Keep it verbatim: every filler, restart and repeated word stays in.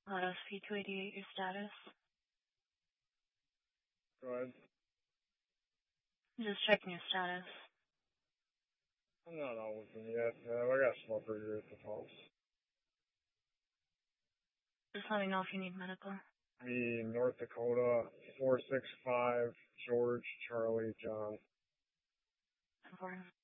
Lotus P two eighty-eight, your status? Go ahead. Just checking your status. I'm not out with them yet. Uh, I got smoker here at the house. Just let me know if you need medical. Me, North Dakota, four six five, George, Charlie, John. Important.